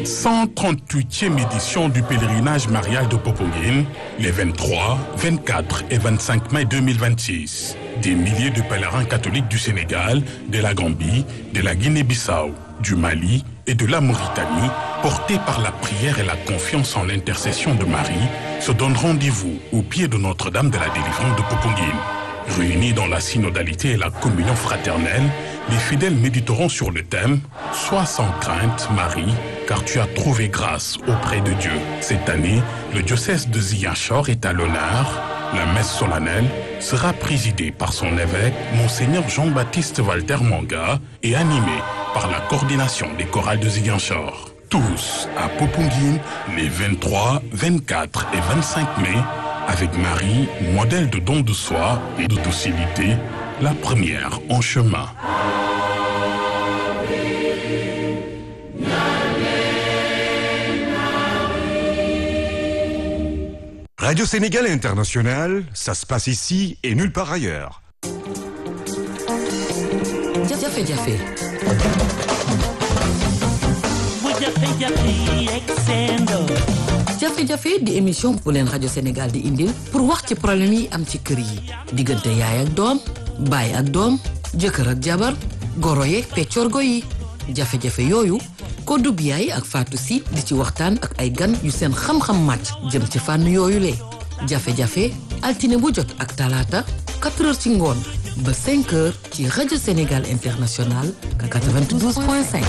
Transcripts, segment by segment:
138e édition du pèlerinage marial de Popenguine, les 23, 24 et 25 mai 2026. Des milliers de pèlerins catholiques du Sénégal, de la Gambie, de la Guinée-Bissau, du Mali et de la Mauritanie, portés par la prière et la confiance en l'intercession de Marie, se donnent rendez-vous au pied de Notre-Dame de la Délivrance de Popenguine. Réunis dans la synodalité et la communion fraternelle, les fidèles méditeront sur le thème « Sois sans crainte, Marie, car tu as trouvé grâce auprès de Dieu ». Cette année, le diocèse de Ziguinchor est à l'honneur. La messe solennelle sera présidée par son évêque, Monseigneur Jean-Baptiste Walter Manga, et animée par la coordination des chorales de Ziguinchor. Tous à Popenguine les 23, 24 et 25 mai, avec Marie, modèle de don de soi et de docilité, la première en chemin. Radio Sénégal International, ça se passe ici et nulle part ailleurs. Jafe-jafe. jafe-jafe di émission bu leen rajo Sénégal di indil pour wax ci problème yi am ci kër yi diggante yaay ak doom baay ak doom jëkkër ak jabar goro yeeg peccorgo yi jafe-jafe yooyu Kodou Biaye ak Fatou Sy di ci waxtaan ak ay gan yu seen xam-xam màcc jëm ci fànn yooyu le jafe-jafe altine bu jot ak talaata 4 heures ci ngoon ba 5 heures ci rajo Sénégal International 92.5.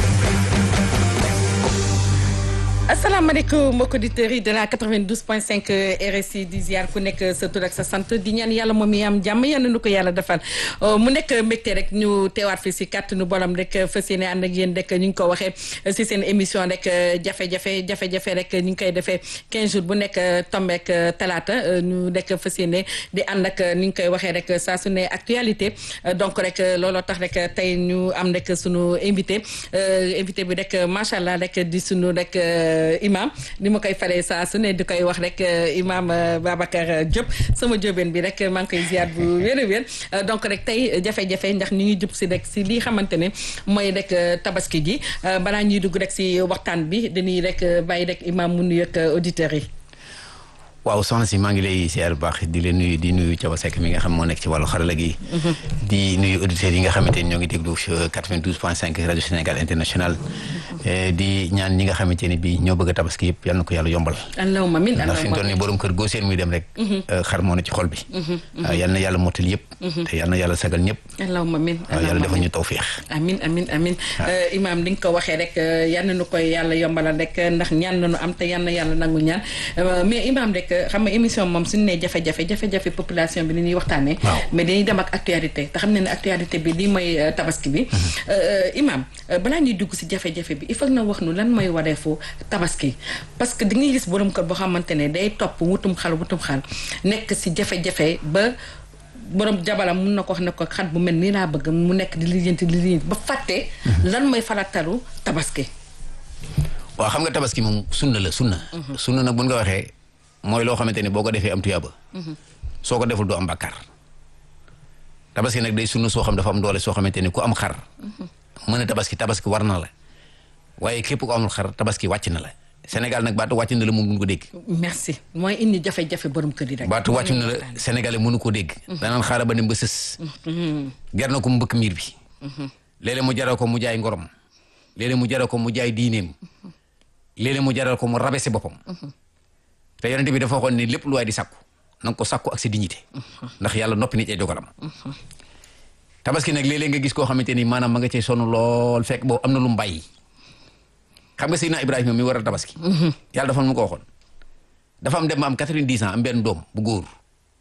asalaamaaleykum mbokki auditeurs yi de la 92.5 RSI di ziar ku nekk sa tur ak sa sant di ñaan yàlla moom mi am jàmm yal na nu ko yàlla defal mu nekk mbégte rek ñu teewaat fi si kàttanu borom rek fas yéene ànd ak yéen rek ñu ngi ko waxee si seen émission rek jafe-jafe rek ñu ngi koy defee 15 jours bu nekk tombeek talaata ñu nekk fas yéene di ànd ak ni ñu koy waxee rek saa su ne actualité donc rek looloo tax rek tey ñu am rek sunu invité bi rek macha allah rek di sunu rek. Imam ni ma koy faree saa su ne di koy wax rek Imam Babacar Diop sama jóobeen bi rek maa ngi koy ziar bu wér donc rek tey jafe-jafe ndax ñu ngi jub si rek si lii xamante ne mooy rek tabaski ji balaa ñuy dugg rek si waxtaan bi dañuy rek bàyyi rek Imam mu nuyu ak auditeurs yi. waaw soxna si maa ngi lay ziar bu baax di leen nuyu di nuyu Thiaba Seck mi nga xam moo nekk ci wàllu xarala gi. di nuyu auditeurs yi nga xamante ni ñoo ngi déglu 92.5 rajo Sénégal International. di ñaan ñi nga xamante ni bii ñoo bëgg a tabaski yëpp yal na ko yàlla yombal. allahumma amiin ndax fi mu toll nii borom kër goo seen muy dem rek. xar moo na ci xol bi. yal na yàlla mottali yëpp. te yal na yàlla sagal ñëpp. allahumma amiin yàlla defal ñu tawféex. amiin Imam li nga ko waxee rek yal na nu koy yàlla yombalal rek ndax ñaan nañu am te yal na yàlla nangu ñaan mais Imam rek xam nga émission moom suñu nee jafe-jafe population bi ni ñuy waxtaanee. mais dañuy dem ak actualité te xam ne actualité bi lii mooy tabaski bi. Imam balaa ñuy dugg si jafe-jafe bi il faut na wax nu lan mooy wareefu tabaski parce que di ngay gis borom kër boo xamante ne day topp wutum xal nekk si jafe-jafe ba borom jabalam mun na ko wax ne ko xat bu mel nii laa bëgg mu nekk di lijjanti ba fàtte. lan mooy faratalu tabaski. waaw xam nga tabaski moom sunna la sunna nag bu nga waxee. mooy loo xamante ni boo ko defee am tuyaaba. soo ko deful doo am bàkkaar. tabaski nag day sunna soo xam dafa am doole soo xamante ni ku am xar. mën a tabaski war na la. waaye képp ku amul xar tabaski wàcc na la. Sénégal nag baatu wàcc na la moom mënu ko dégg. merci mooy indi jafe-jafe borom kër yi rek. baatu wàcc na la Sénégalais mënu ko dégg. danaan xaaral ba dem ba sës. jar na ko mu mbëkk miir bi. léeg-léeg mu jaral ko mu jaay ngorom. léeg-léeg mu jaral ko mu jaay diineem. léeg-léeg mu jaral ko mu rabese boppam. te yonent bi dafa waxoon ni lépp lu waay di sakku na nga ko sakku ak sa dignité ndax yàlla noppi nit ay dogalam tabaski nag léeg-léeg nga gis koo xamante ni maanaam ma nga cay sonn lool fekk boobu am na lu mu bàyyi xam nga Seydina Ibrahima mi war a tabaski yàlla dafa mu ko waxoon dafa am dem ba am 90 ans am benn doom bu góor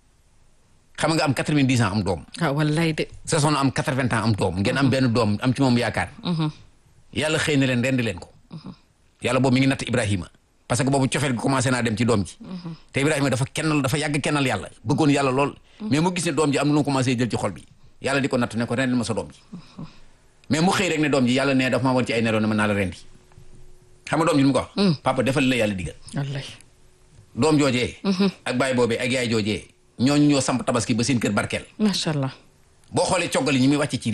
xam nga am 90 ans am doom wallaay de sa soxna am 80 ans am doom ngeen am benn doom am ci moom yaakaar yàlla xëy na leen rendi leen ko yàlla boobu mi ngi natt Ibrahima parce que boobu cofeel gi commencé naa dem ci doom ji te Ibrahima dafa yàgg kennal yàlla bëggoon yàlla lool mais mu gis ne doom ji am na lu commencé jël ci xol bi yàlla di ko natt ne ko rendil ma sa doom ji mais mu xëy rek ne doom ji yàlla ne dafa maa woon ci ay nelaw ne mën naa la rendi xam nga doom ji mu ko wax papa defal la yàlla digal doom joojee ak baay boobee ak yaay joojee ñooñu ñoo samp tabaski ba seen kër barkeel macha allah boo xoolee coggali ñi muy wàcce ci